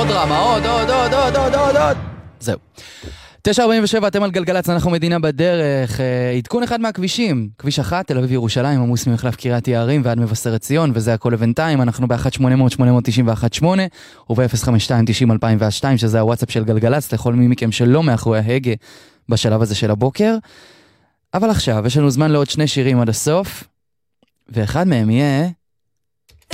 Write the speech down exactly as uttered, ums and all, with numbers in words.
עוד דרמה, עוד, עוד, עוד, עוד, עוד, עוד, עוד. זהו. תשע ארבעים ושבע, אתם על גלגלץ, אנחנו מדינה בדרך. עדכון אחד מהכבישים, כביש אחת, תל אביב ירושלים, עמוס ממחלף קריית יערים ועד מבשרת ציון, וזה הכל לבינתיים. אנחנו ב-אחת שמונה אפס אפס שמונה תשע אחת שמונה וב-אפס חמש שתיים תשעים אלפיים ושתיים, שזה הוואטסאפ של גלגלץ, לכל מי מכם שלא מאחורי ההגה בשלב הזה של הבוקר. אבל עכשיו, יש לנו זמן לעוד שני שירים עד הסוף, ואחד מהם יהיה